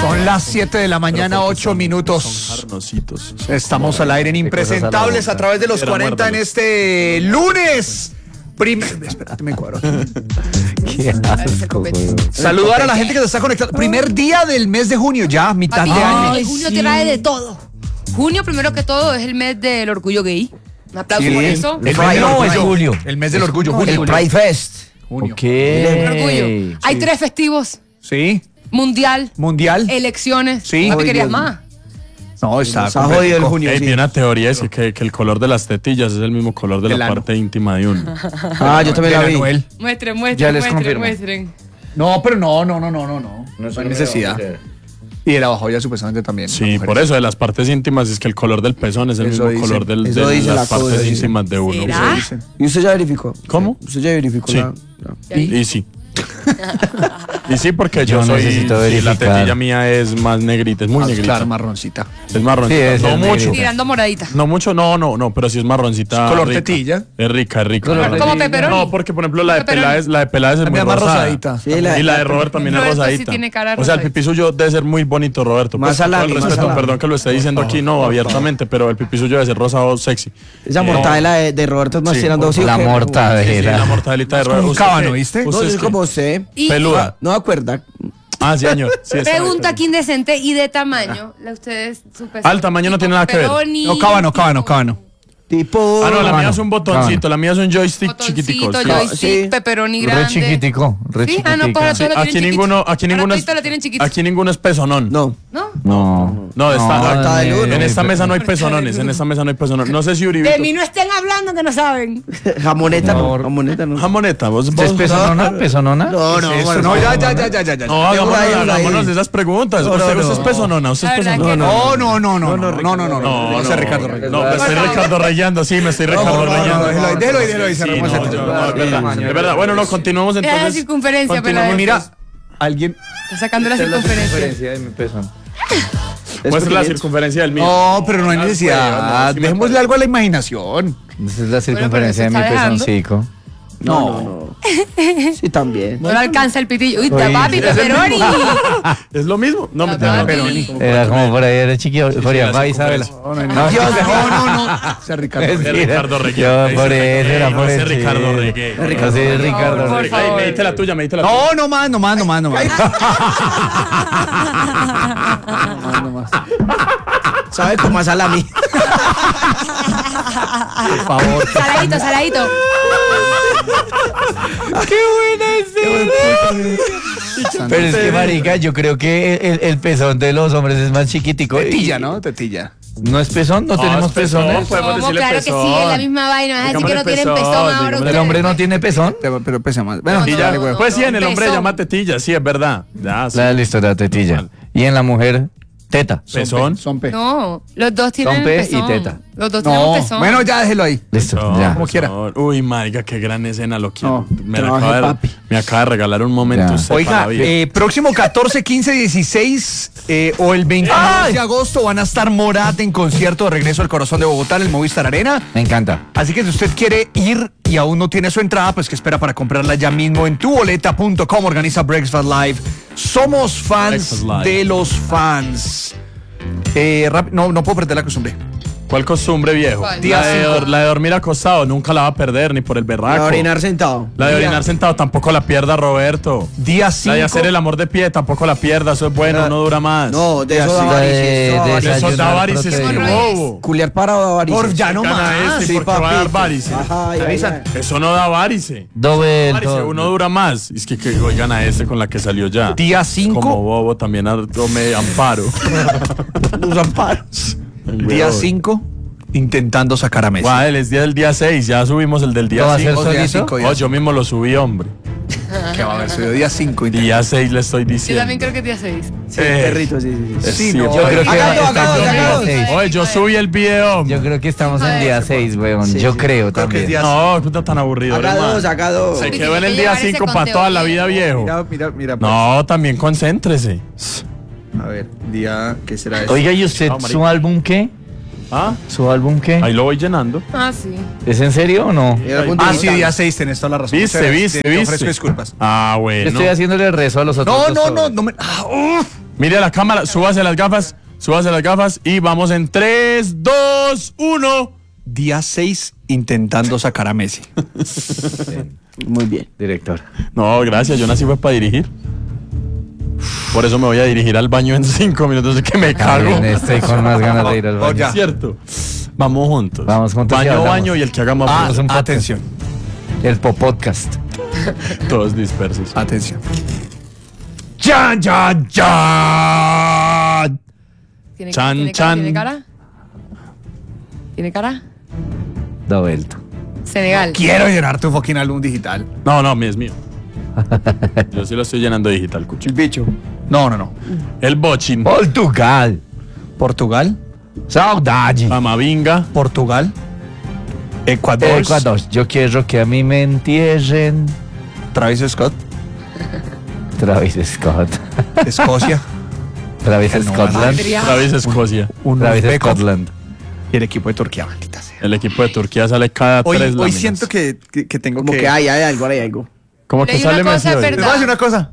Son las 7 de la mañana, 8 minutos. Estamos al aire en Impresentables a través de los 40 en este lunes. Espérate, me cuadro. Qué asco, Saludar a la gente que se está conectando. Primer día del mes de junio, ya, mitad de año. Junio trae de todo. Junio, primero que todo, es el mes del orgullo gay. Un aplauso por eso. El mes del orgullo. El mes del orgullo, junio. El Pride Fest. Junio. El orgullo. Hay 3 festivos. Sí. Mundial. Sí. Elecciones. ¿No te querías más? No, está jodido el junio. Hay una teoría dice que el color de las tetillas es el mismo color de la parte íntima de uno. Yo también la vi. Muestren, muestren. No, pero no. No hay necesidad. Y de la bajoya supuestamente también. Sí, por eso de las partes íntimas es que el color del pezón es el mismo color de las partes íntimas de uno. ¿Será? ¿Y usted ya verificó? ¿Cómo? ¿Usted ya verificó? Sí. Y sí. Y sí, porque yo soy. Sí, la tetilla mía es más negrita, es muy negrita. Claro, marroncita. Es marroncita. Sí, no mucho. Tirando moradita. No mucho, no, pero sí es marroncita. Es color rica. tetilla. Es rica. Como pepperoni. No, porque por ejemplo la de Peláez es muy más rosada. rosadita. Sí, Y la de Robert también es Roberto sí rosadita. tiene cara O sea, el rosadita. pipí suyo debe ser muy bonito, Roberto. Más Pues, con todo salami, el más respeto, salami. perdón que lo esté diciendo aquí, no, abiertamente, pero el pipí suyo debe ser rosado sexy. Esa mortadela de Roberto es más Sí, tirando. la ¿sí o qué? Sí, mortadela. la mortadelita de como Roberto. un cábano, ¿viste? No, ¿Usted es es como qué? usted. Y Peluda. No me acuerda. Ah, sí, señor. Sí, está pregunta bien. aquí indecente y de tamaño. Ustedes, su peso. El tamaño no tiene nada que ver. Pepperoni, No, cábano. Tipo. Ah, no, la mía es un botoncito, la mía es un joystick botoncito, chiquitico. Sí. joystick, Sí. pepperoni grande. Re chiquitico. Sí, pues ahora todos lo Aquí tienen ninguno, chiquito. Lo tienen chiquito. aquí ninguno es pezonón. No. ¿No? No, está del uno. en esta mesa no hay pezonones, No sé si Uribito. De mí no estén hablando que no saben. Jamoneta no. Jamoneta no. Jamoneta, vos. ¿Es pezonona? ¿Pezonona? No, no, Eso, no, ya. No, hagámonos de esas preguntas. Usted es pezonona, usted es La verdad pezonona. que No, ese Ricardo. No, me estoy Ricardo rayando, sí, me estoy Ricardo rayando. Déjelo ahí, Sí, cerremos no, el tema. no, es verdad. Bueno, no, continuemos es la entonces. circunferencia, pero continuamos. Mira, alguien. está sacando la circunferencia. de mi pezón. Muestra la circunferencia del mío. No, pero no hay necesidad. Dejémosle algo a la imaginación. Esa es la circunferencia de mi se está dejando. pezoncico. No. Sí, también. No le alcanza el pitillo. Uy, Oye, papi, pepperoni. Es lo mismo. No, me Pepperoni. Era como por ahí, era chiquillo. Por ahí, Isabela. No. Ese Ricardo. Es Ricardo Regué. Yo por eso, era por Ese eso. Ricardo Regué. No sé, Ricardo Por Regué. favor. Me diste la tuya. No más. ¿Sabe cómo a salami? Por favor. Saladito. Pero es que, marica, yo creo que el pezón de los hombres es más chiquitico. Tetilla, ¿no? Tetilla. ¿No es pezón? ¿No tenemos pezones? Podemos ¿Cómo? decirle Claro que sí, pezón. es la misma vaina. Así que no tienen pezón, pezón ahora. digámosle. ustedes. ¿El hombre no tiene pezón? Pero pesa más. Bueno, Y ya, No, pues sí, en el hombre pezón. llama tetilla, sí, es verdad. Ya, sí. Listo, la tetilla. Y en la mujer, teta. Pezón. son P. No, los dos tienen Son P y pezón. teta. Los dos tenemos No, pezón. bueno, ya déjelo ahí. Listo, No, ya. como quiera. Uy, marica, qué gran escena lo quiero. No, Me acaba de regalar un momento Ya. usted para Oiga, la vida. próximo 14, 15, 16 o el 22 de agosto van a estar Morat en concierto de regreso al corazón de Bogotá en el Movistar Arena. Me encanta. Así que si usted quiere ir y aún no tiene su entrada, pues que espera para comprarla ya mismo en tuboleta.com. Organiza Breakfast Live. Somos fans Breakfast Live. de los fans. No puedo perder la costumbre. ¿Cuál costumbre, viejo? ¿Cuál? Día cinco. La de dormir acostado, nunca la va a perder, ni por el berraco. A orinar sentado. La de orinar sentado tampoco la pierda, Roberto. Día La 5. de hacer el amor de pie tampoco la pierda, eso es bueno, no dura más. No, de eso da La varices. de eso da varices. Eso da desayunar varices, qué proteína. bobo. Culiar parado da varices. Por ya no Gana más. este, ¿por qué va a dar varices? Ajá, ya, Avisan. ya. Eso no da varice. Doble. Varice, uno dura más. Es que oigan a este con la que salió ya. Día Como 5. bobo también tome amparo. Los amparos. Día 5. Intentando sacar a Messi. Guau, es día del día 6, ya subimos el del ¿Lo día va a hacer 5. día solito? cinco. Yo mismo lo subí, hombre. Que va a haber subido día 5. Día 6 le estoy Yo diciendo. también creo que es día 6. Sí, perrito, sí. Sí, Sí, no. Yo creo que Acá todo, estamos acá en día todo. 6. Oye, yo subí el video. Yo creo que estamos en día 6, weón. Sí, Yo sí. creo Creo que es también. día No, puta tan aburrido. Acá hermano. dos, acá dos. Se Sí, quedó en el que día llevar ese 5 para conteo toda la bien. vida, viejo. Mira. No, también concéntrese. A ver, día, ¿qué será eso? Oiga, ¿y usted No, marica. su álbum qué? ¿Ah? ¿Su álbum qué? Ahí lo voy llenando. Ah, sí. ¿Es en serio o no? Sí, día 6, tenés toda la razón. Viste. Te ofrezco disculpas. Ah, Yo bueno. estoy haciéndole el rezo a los otros. No me... Mire la cámara, súbase las gafas y vamos en 3, 2, 1. Día 6 intentando sacar a Messi. Muy bien. Director. No, gracias, yo nací fue para dirigir. Por eso me voy a dirigir al baño en 5 minutos, es que me cago. Estoy con más ganas de ir al baño. Ya. Es cierto. Vamos juntos. Vamos juntos y hablamos. Baño y el que haga más Hacemos un podcast. Atención, El Popodcast. todos dispersos. atención. ¡Chan! ¿Tiene, Chan, ¿tiene chan. ¿Tiene cara? ¿Tiene cara? Dovelto. Senegal. Quiero llenar tu fucking álbum digital. No, es mío. Yo sí lo estoy llenando digital, cucho. El bicho. No. El bochin. Portugal. Portugal. Saudade. Amavinga. Portugal. Ecuador. Ecuador. Yo quiero que a mí me entierren. Travis Scott. Travis Scott. Escocia. Travis No, Scotland. Adrián. Travis Escocia. Travis uzbeco. Scotland. Y el equipo de Turquía, maldita sea. El equipo de Turquía sale cada Hoy 3 láminas. siento que tengo Como que... que hay algo. Como que Leí sale una Messi cosa, hoy. Les voy a decir una cosa.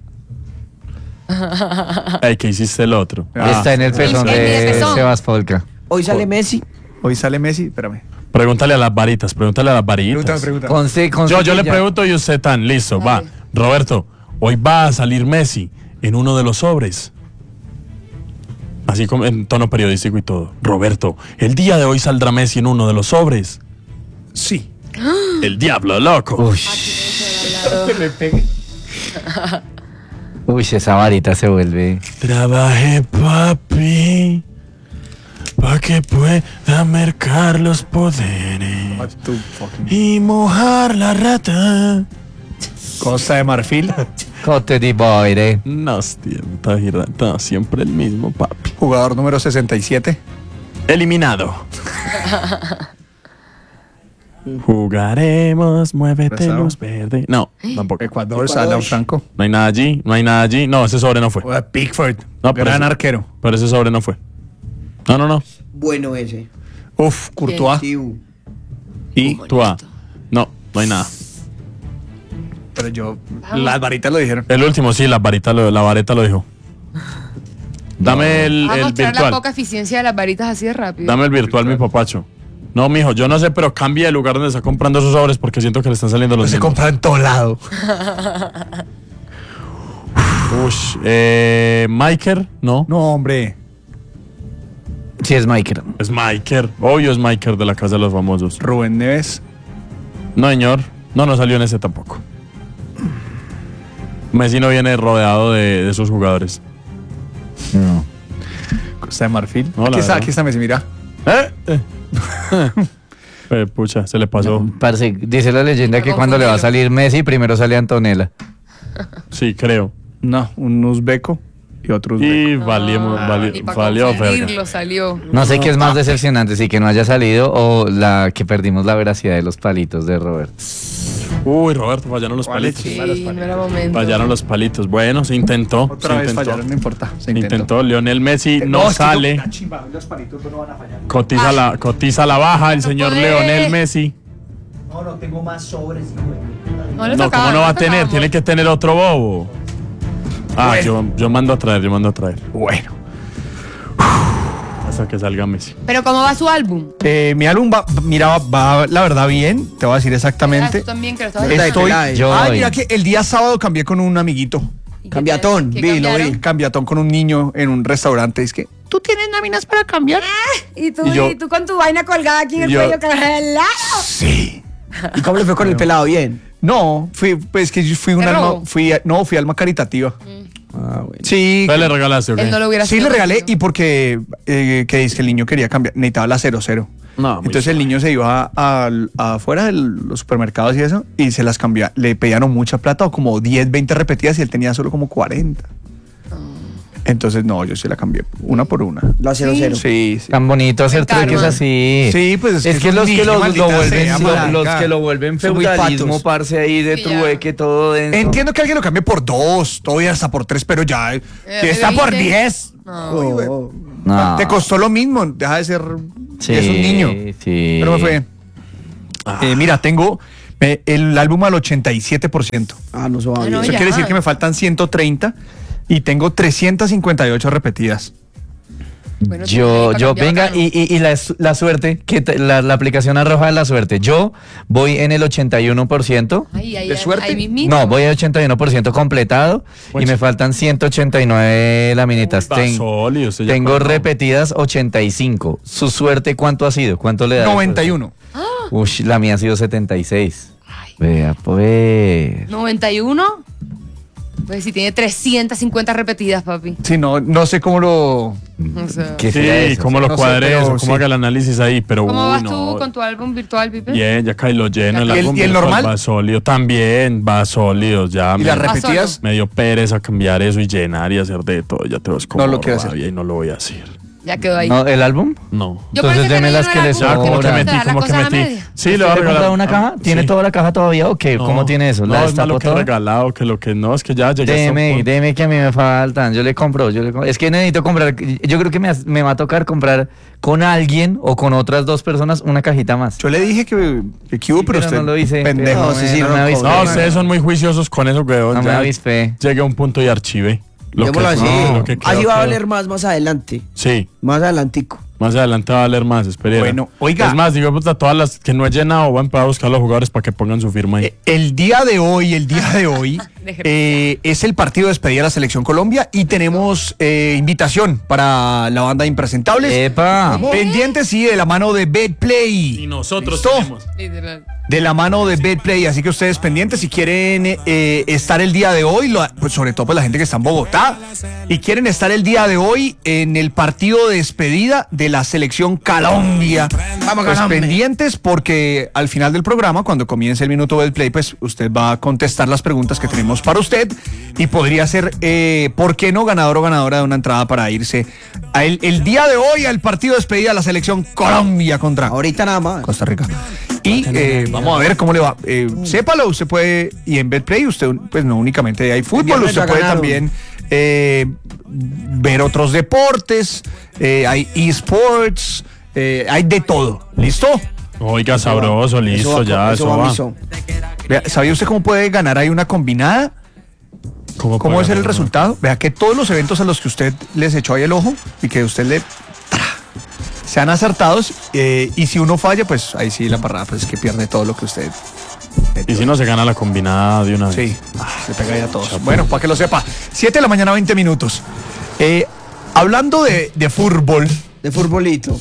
Ey, ¿qué hiciste el otro? Está en el pezón el de pezón. Sebas Polka. Hoy sale Messi. Hoy sale Messi, espérame. Pregúntale a las varitas. Pregúntame. Yo le pregunto y usted tan listo. Va. Dale. Roberto, hoy va a salir Messi en uno de los sobres. Así como en tono periodístico y todo. Roberto, el día de hoy saldrá Messi en uno de los sobres. Sí. El diablo loco. Uy, esa varita se vuelve. Trabaje, papi, pa' que pueda mercar los poderes y mojar la rata. Costa de Marfil. Cote di boire. No, siempre el mismo, papi. Jugador número 67. Eliminado. Jugaremos, muévete Rezado. luz verde. No, tampoco. Ecuador, Alan Franco. No hay nada allí. No, ese sobre no fue. Pickford. No, pero gran ese- arquero. Pero ese sobre no fue. No. Bueno ese. Uf, Courtois. Sí, Y... Tú va. No hay nada. Pero yo... Las varitas lo dijeron. El último, sí, la vareta lo dijo. Dame el Vamos a mostrar la virtual. poca eficiencia de las varitas así de rápido. Dame el virtual, mi papacho. No, mijo, yo no sé, pero cambia de lugar donde está comprando esos sobres porque siento que le están saliendo los Se mismos. compra en todo lado. Ush, Miker, no. No, hombre. Sí, es Michael. Es Miker. Obvio es Miker de la Casa de los Famosos. Rubén Neves. No, señor. No salió en ese tampoco. Messi no viene rodeado de esos jugadores. No. Costa de Marfil. No, la verdad. Aquí está Messi, mira. Pucha, se le pasó. Parce, dice la leyenda que cuando le va a salir Messi, primero sale Antonella. Sí, creo. No, un uzbeco y otro uzbeco. Y valió Y para verga. confundirlo salió. No sé qué es más decepcionante, si que no haya salido o la que perdimos la veracidad de los palitos de Robert. Uy, Roberto, fallaron los palitos. Sí, no era momento. Fallaron los palitos. Bueno, se intentó. Otra se vez intentó. fallaron, no importa. Se Intentó. Lionel Messi no es que sale. la chimba, los palitos no van a fallar. Cotiza la baja el No señor puede. Lionel Messi. No tengo más sobres. No le No, tocaba, ¿cómo no va a le tener? tocaba. Tiene que tener otro bobo. Ah, yo mando a traer. Bueno. Hasta que salga Messi. Pero ¿cómo va su álbum? Mi álbum va la verdad bien. Te voy a decir Ah, exactamente. tú también, que lo estabas Estoy- escuchando. Pelada, yo Ah, hoy. mira que el día sábado cambié con un amiguito. ¿Y qué Cambiatón, qué vi, lo cambiaron? vi. Cambiatón con un niño en un restaurante. Es que, ¿tú tienes láminas para cambiar? ¿Y tú, Y yo- y tú con tu vaina colgada aquí en el yo- cuello, caralado? Sí. ¿Y cómo le fue con el pelado? Bien. No, pues que yo fui un ¿Te alma, robó? fui alma caritativa. Ah, bueno. Sí. ¿Qué le regalaste o qué? Él no lo hubiera Sí, sido le regalé contigo. y porque que dice que el niño quería cambiar, necesitaba la 00. No, muy Entonces el niño se iba afuera de los supermercados y eso y se las cambiaba. Le pedían mucha plata o como 10, 20 repetidas y él tenía solo como 40. Entonces no, yo sí la cambié una por una. La 0-0. Sí, sí. Tan bonito hacer Karma. truques así. Sí, pues Es que es los un que niño, lo maldita vuelven, sea, marica. los que lo vuelven Son muy feudalismo, patos. parce, ahí de Sí, ya. trueque, todo denso. Entiendo que alguien lo cambie por 2, todavía hasta por 3, pero ya, si está por 20. 10, No. Oh, No. te costó lo mismo, deja de ser Sí, Y es un niño. sí. Pero me fue bien. Mira, tengo el álbum al 87%. Ah, no se va Bueno, bien. Eso ya. quiere decir que me faltan 130 y tengo 358 repetidas. Bueno, Yo, tiene que venga, cambiar y la suerte, la aplicación arroja la suerte. Yo voy en el 81%. Ahí, ¿De suerte? Ahí mismito. No, voy al 81% completado y me faltan 189 laminitas. Va sólido, usted ya Tengo contó. repetidas 85. ¿Su suerte cuánto ha sido? ¿Cuánto le da? 91. Uy, la mía ha sido 76. Vea, pues. 91. Pues si tiene 350 repetidas, papi. Sí, no sé cómo lo... O sea, ¿Qué será Sí, eso? cómo lo No sé, cuadre pero eso, cómo sí. haga el análisis ahí, pero ¿Cómo vas no. tú con tu álbum virtual, Pipe? Bien, ya cae lo lleno. ¿Y el- álbum y el virtual normal? Va sólido. También va sólido. Ya Y me, las Va repetidas... me dio pereza cambiar eso y llenar y hacer de todo. Ya te vas como No lo quiero hacer. rabia y no lo voy a hacer. Ya quedó ahí. ¿No, ¿El álbum? No. Yo por Entonces eso deme no las lleno que el le álbum, Ya, como que porque sobran. te da metí, la como que cosa a la metí. media. Sí, le voy a ¿Le he regalar. comprado una caja? ¿Tiene Sí. toda la caja todavía o qué? No, ¿Cómo tiene eso? No, ¿La es más lo destapó que he toda? regalado que lo que no, es que ya llegué hasta un Deme, punto. deme que a mí me faltan. Yo le compro. Es que necesito comprar. Yo creo que me va a tocar comprar con alguien o con otras dos personas una cajita más. Yo le dije que hubo, pero usted... no lo hice. Pendejo. No, sí, no no me lo avispé. No, compro. ustedes son muy juiciosos con eso, weón. No me Ya avispé. llegué a un punto y archivé. Lo que, Démoslo así. no, lo que Así creo va a que- valer más adelante. Sí, Más adelantico. más adelante va a valer más, espere. Bueno, oiga. Es más, digo, puta, todas las que no he llenado, voy a empezar a buscar a los jugadores para que pongan su firma ahí. El día de hoy es el partido de despedida de la Selección Colombia y tenemos invitación para la banda de Impresentables. ¡Epa! Pendientes, sí, de la mano de BetPlay. Y nosotros ¿Listo? tenemos. Literal. De la mano de BetPlay, así que ustedes pendientes si quieren estar el día de hoy, pues sobre todo pues la gente que está en Bogotá, y quieren estar el día de hoy en el partido de despedida de la Selección Colombia. Vamos, Pues Colombia. pendientes porque al final del programa, cuando comience el minuto BetPlay, pues usted va a contestar las preguntas que tenemos para usted y podría ser, ¿por qué no ganador o ganadora de una entrada para irse el día de hoy al partido de despedida de la Selección Colombia contra Ahorita nada más. Costa Rica? Y vamos a ver cómo le va. Sépalo, usted puede, y en BetPlay usted pues no únicamente hay fútbol, viernes usted ya puede ganaron. también ver otros deportes, hay esports, hay de todo. ¿Listo? Oiga, sabroso, listo, ya, eso va. Vea, ¿sabía usted cómo puede ganar ahí una combinada? ¿Cómo puede es el ganar? resultado? Vea que todos los eventos a los que usted les echó ahí el ojo y que usted le... sean acertados, y si uno falla, pues ahí sí la parrada, pues es que pierde todo lo que usted... Y si no se gana la combinada de una vez. Sí, se pega ahí a todos. Bueno, para que lo sepa, 7 de la mañana, 20 minutos. Hablando de fútbol, De futbolito.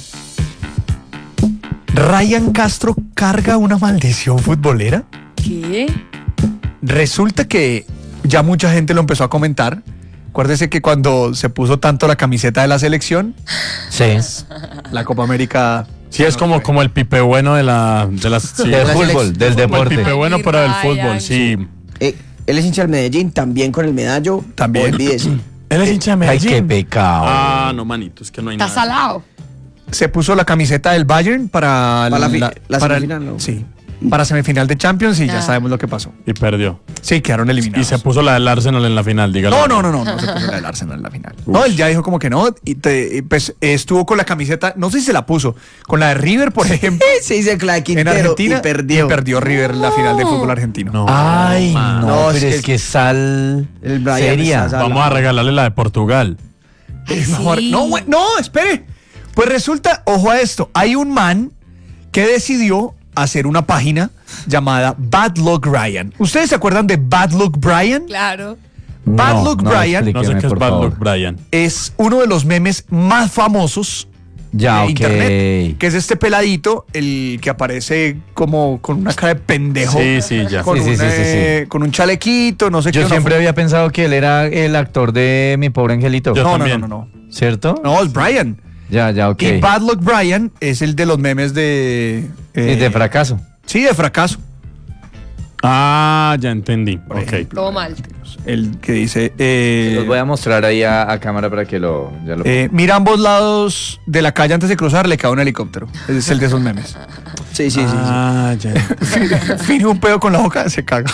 Ryan Castro carga una maldición futbolera. ¿Qué? Resulta que ya mucha gente lo empezó a comentar. Acuérdese que cuando se puso tanto la camiseta de la selección, Sí. la Copa América... Sí, es como el pipe bueno de las... Sí, Del la fútbol, selección. del como el deporte. pipe bueno, pero del Ryan. fútbol, sí. Él es hincha del Medellín, también con el medallo. También. Olvídese. Él es hincha de Ay, Medellín. qué pecado. Ah, no, manito, es que no hay Está nada. salado. Se puso la camiseta del Bayern para la para semifinal, ¿no? Sí, para semifinal de Champions y ya Ah. sabemos lo que pasó. Y perdió. Sí, quedaron eliminados. Y se puso la del Arsenal en la final, dígalo. No se puso la del Arsenal en la final. No, él ya dijo como que no, y pues estuvo con la camiseta, no sé si se la puso, con la de River, por ejemplo, Se dice que la de en Quintero Argentina, y perdió. River la final de fútbol argentino. No. Ay, man. no, No, pero es es que que sal el Brian seria. está Vamos a regalarle la de Portugal. Ay, Mejor- sí. no, espere. Pues resulta, ojo a esto, hay un man que decidió hacer una página llamada Bad Luck Brian. ¿Ustedes se acuerdan de Bad Luck Brian? Claro. Bad Luck Brian. No sé explíqueme, qué es por Bad favor. Luck Brian. Es uno de los memes más famosos Ya, de ok. internet, que es este peladito, el que aparece como con una cara de pendejo, Sí, sí, ya. con, Sí, un, sí, sí. con un chalequito, no sé qué. Yo una siempre fo- había pensado que él era el actor de Mi Pobre Angelito. Yo No, también. no. ¿Cierto? No, es Brian. Ya, ok. Y Bad Luck Brian es el de los memes de... Y de fracaso. Sí, de fracaso. Ah, ya entendí. Por Ok. ejemplo. Todo mal. El que dice... Los voy a mostrar ahí a cámara para que ya lo mira ambos lados de la calle antes de cruzar, le cae un helicóptero. Es el de esos memes. Sí, sí, sí. Ah, ya. Fine un pedo con la boca, se caga.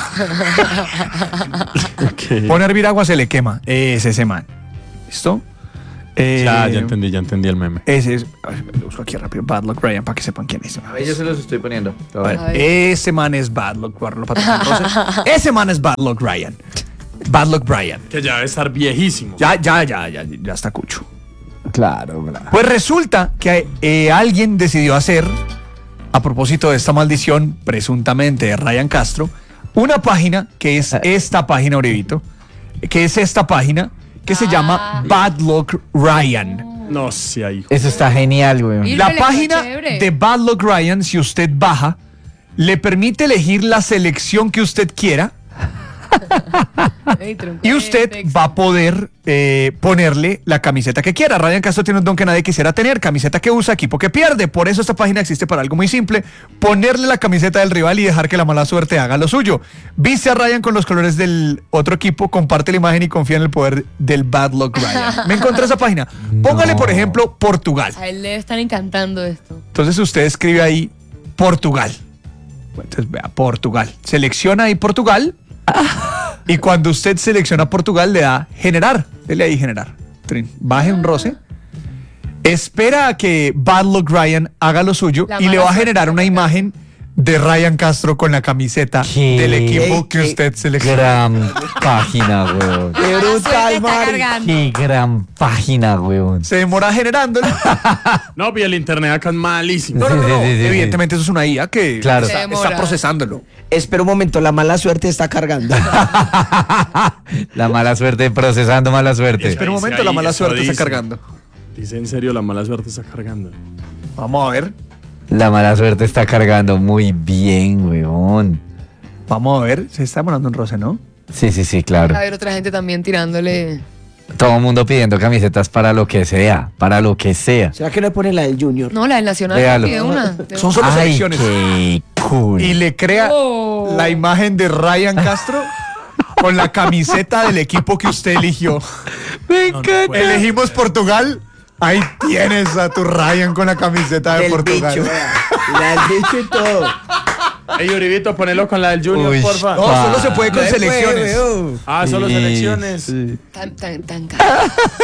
Ok. Pone a hervir agua, se le quema. Es ese man. ¿Listo? Ya entendí el meme. Ese es. A ver, lo busco aquí rápido. Bad Luck Ryan para que sepan quién es. A ver, yo se los estoy poniendo. A ver, ese man es Bad Luck Ese man es Bad Luck Ryan. Bad Luck Brian. Que ya debe estar viejísimo. Ya está cucho. Claro, claro. Pues resulta que alguien decidió hacer, a propósito de esta maldición, presuntamente de Ryan Castro, una página que es esta página, Uribito, que es esta página que se llama Bad Luck Ryan. No sé, hijo. Eso está genial, güey. La página de Bad Luck Ryan, si usted baja, le permite elegir la selección que usted quiera. Y usted va a poder ponerle la camiseta que quiera. Ryan Castro tiene un don que nadie quisiera tener: camiseta que usa, equipo que pierde. Por eso esta página existe, para algo muy simple: ponerle la camiseta del rival y dejar que la mala suerte haga lo suyo. Viste a Ryan con los colores del otro equipo, comparte la imagen y confía en el poder del Bad Luck Ryan. ¿Me encontré esa página? Póngale, por ejemplo, Portugal. A él le están encantando esto. Entonces usted escribe ahí Portugal. Entonces vea, Portugal. Selecciona ahí Portugal. Y cuando usted selecciona Portugal, le da generar. Dele ahí generar. Baje un roce. Espera a que Bad Luck Ryan haga lo suyo y le va a generar una imagen de Ryan Castro con la camiseta del equipo que usted selecciona. Gran página, weón. Qué brutal, Mari. Qué gran página, weón. Se demora generándolo. No, y el internet acá es malísimo. No. Sí. Evidentemente eso es una IA que Claro. está procesándolo. Espera un momento, la mala suerte está cargando. La mala suerte, procesando mala suerte. Espera un Dice momento, ahí, la mala eso suerte está dice. cargando. Dice en serio, la mala suerte está cargando. Vamos a ver. La mala suerte está cargando muy bien, weón. Vamos a ver. Se está demorando un roce, ¿no? Sí, claro. A ver, otra gente también tirándole. Todo el mundo pidiendo camisetas para lo que sea, para lo que sea. ¿Será que no pone la del Junior? No, la del Nacional Véalo. pide una. Son solo Ay, selecciones. qué cool. Y le crea Oh. la imagen de Ryan Castro con la camiseta del equipo que usted eligió. Me encanta. Elegimos Portugal. Ahí tienes a tu Ryan con la camiseta de Del Portugal. bicho, vea. La del bicho y todo. Ey, Uribito, ponelo con la del Junior, Uy, porfa. No, solo se puede con selecciones. Solo Sí, selecciones. sí. Tan cagado.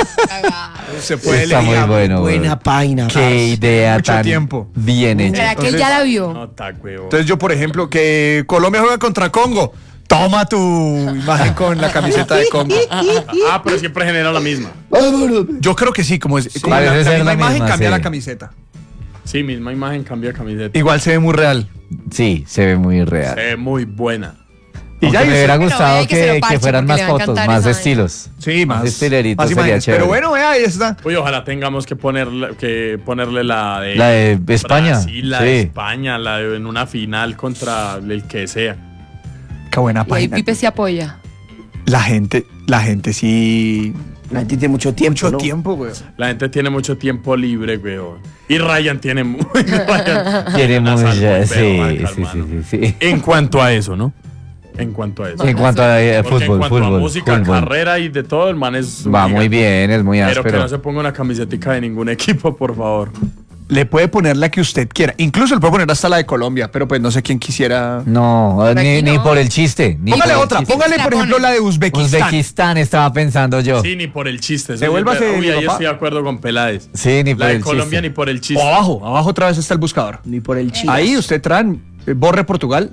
Se puede Está muy elegir. bueno. Buena weón. página. Qué idea Mucho tan tiempo. bien hecha. ¿Será que él ya la vio? No, está, huevo. Entonces yo, por ejemplo, que Colombia juega contra Congo. Toma tu imagen con la camiseta de Congo. Pero siempre genera la misma. Yo creo que sí, como es como Parece la ser misma la imagen misma, cambia sí. la camiseta. Sí, misma imagen, cambia camiseta. Igual se ve muy real. Sí, se ve muy real. Se ve muy buena. Y ya Aunque me hice- hubiera Pero gustado hay que se lo que parche fueran porque más le va a fotos, encantar más esa estilos. Sí, más estileritos más sería imágenes. chévere. Pero bueno, vea, ahí está. Uy, ojalá tengamos que ponerle la de... La de España, Brasil, la de sí. España, la de en una final contra el que sea. Qué buena Y ahí página. Pipe se apoya. La gente sí. La gente tiene mucho tiempo, Mucho ¿no? tiempo, güey. La gente tiene mucho tiempo libre, weón. Y Ryan tiene Ryan Tiene la mucha, salvó el sí, berraca, sí, hermano. sí. En cuanto a eso, ¿no? En cuanto a eso. En cuanto a Porque en fútbol, cuanto a música, fútbol. carrera y de todo, el man es... Va un muy gigante. bien, es muy Pero que áspero. no se ponga una camisetica de ningún equipo, por favor. Le puede poner la que usted quiera. Incluso le puede poner hasta la de Colombia, pero pues no sé quién quisiera. No, Por aquí ni no. por el chiste. Ni Póngale por el otra, chiste. póngale por ejemplo la de Uzbekistán. Uzbekistán estaba pensando yo. Sí, ni por el chiste. Eso Devuélvase, sí, mi ahí papá. estoy de acuerdo con Peláez. Sí, ni por La de el Colombia chiste. ni por el O chiste. abajo otra vez está el buscador. Ni por el chile. Ahí usted traen, borre Portugal.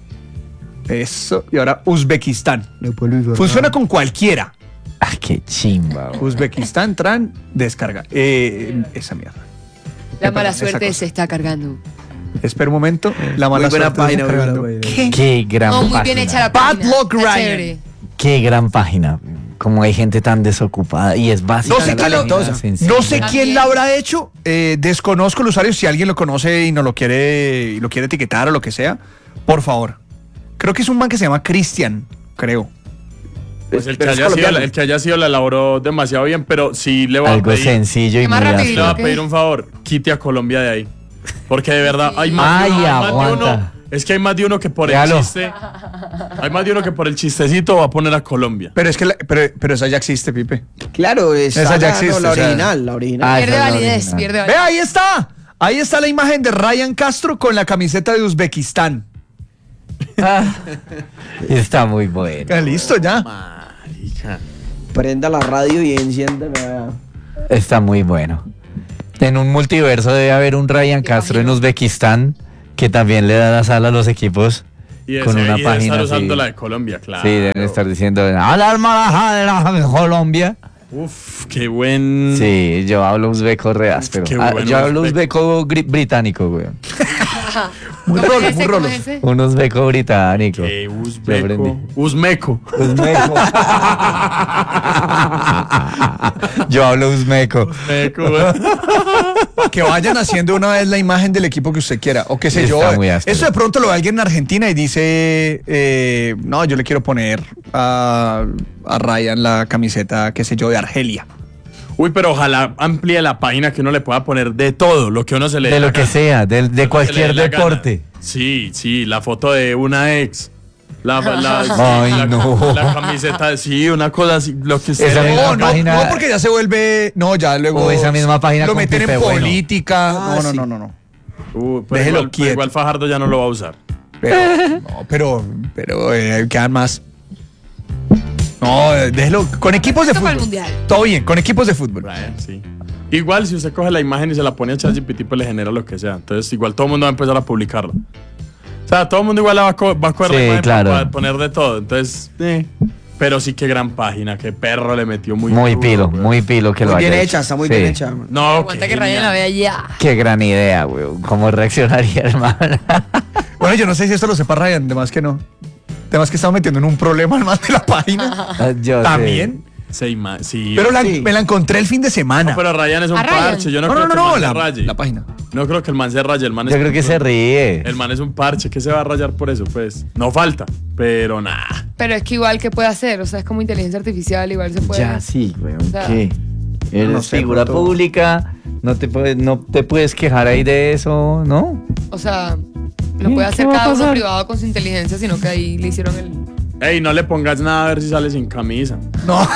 Eso. Y ahora Uzbekistán. Funciona con cualquiera. Ah, qué chimba. güey. Uzbekistán, tran, descarga. Esa mierda. La mala Esa suerte cosa. se está cargando. Espera un momento. La mala Muy buena suerte se página, está muy buena cargando. página. Qué gran No, muy página. bien hecha la Bad página. Luck Está Ryan. chévere. Qué gran página. Como hay gente tan desocupada y es básica. No sé, quién lo- talentosa. no sé También. quién la habrá hecho. Desconozco el usuario. Si alguien lo conoce y no lo quiere etiquetar o lo que sea, por favor. Creo que es un man que se llama Cristian, creo. Pues el que, Pero es haya sido, colombiano. el que haya sido la elaboró demasiado bien, pero sí le voy a Algo pedir, sencillo y Más muy rapidito. sí le voy a áspero. pedir un favor. Quite a Colombia de ahí. Porque de verdad hay más, Ay, de, uno, hay más de aguanta. uno. Es que hay más de uno que por Déjalo. el chiste. Hay más de uno que por el chistecito va a poner a Colombia. Pero es que pero esa ya existe, Pipe. Claro, esa ya ya existe, la o sea. original, la original. Ah, Pierde esa es la validez, original. pierde Ve, validez. ahí está. Ahí está la imagen de Ryan Castro con la camiseta de Uzbekistán. Está muy bueno. Listo ya. Marica. Prenda la radio y enciéndala. Está muy bueno. En un multiverso debe haber un Ryan Castro en Uzbekistán que también le da la sala a los equipos Y con una página estar así. usando la de Colombia, claro. Sí, deben estar diciendo alarma de la Colombia. Uf, qué buen... Sí, yo hablo uzbeco re áspero. Qué bueno Yo hablo uzbeco. uzbeco británico, güey. ¿Cómo rolo, es ese? muy ¿Cómo rolo. es ese? Un uzbeco británico. Qué Yo uzbeco. aprendí. Uzmeco. Uzbeco. Yo hablo uzbeco. Uzmeco, güey. Que vayan haciendo una vez la imagen del equipo que usted quiera. O qué sé yo. Está muy áspero. Eso de pronto lo ve alguien en Argentina y dice, no, yo le quiero poner a Ryan la camiseta, qué sé yo, de Argelia. Uy, pero ojalá amplíe la página que uno le pueda poner de todo, lo que uno se le dé De la lo que gana. sea, de Lo que cualquier se le dé la deporte. gana. Sí, la foto de una ex. Ay, no. La camiseta, sí, una cosa así, lo que Esa sea. misma No, no, página- no, porque ya se vuelve. No, ya luego. O esa misma página lo con meten en Pipe Bueno. política. Ah, no, sí. no, no, no. Pero Déjelo igual, quieto. igual Fajardo ya no lo va a usar. Pero quedan más. No, déjelo. Con equipos de Esto para el fútbol. mundial. Todo bien, con equipos de fútbol. Brian, sí. Igual si usted coge la imagen y se la pone a ChatGPT, pues le genera lo que sea. Entonces igual todo el mundo va a empezar a publicarla. O sea, todo el mundo igual la va a coger la Sí, imagen claro. para poner de todo. Entonces, pero sí que gran página, qué perro le metió muy Muy duro, pilo, güey. muy pilo que lo Muy bien haya hecha, hecho. está muy Sí. bien hecha. man. No, Aguanta que Ryan la vea ya. Qué gran idea, güey. ¿Cómo reaccionaría, hermano? Bueno, yo no sé si esto lo sepa Ryan, además que no. Además que estamos metiendo en un problema al más de la página. Yo sé. También. Sí. Pero Sí. me la encontré el fin de semana. No, pero Ryan es un ¿A Ryan? parche. Yo no, no, creo no, que no, el man la, se raye. la página. No creo que el man se raye. El man es Yo creo que se ríe. El man es un parche. ¿Qué se va a rayar por eso? Pues no falta. Pero nada. Pero es que igual, ¿qué puede hacer? O sea, es como inteligencia artificial, igual se puede. Ya, sí, güey. sea, ¿Qué? Eres no sé, figura pronto- pública, no te puedes quejar ahí de eso, ¿no? O sea, no ¿Qué? puede ¿Qué hacer va a cada uno pasar? privado con su inteligencia, sino que ahí le hicieron el. Ey, no le pongas nada a ver si sale sin camisa. No.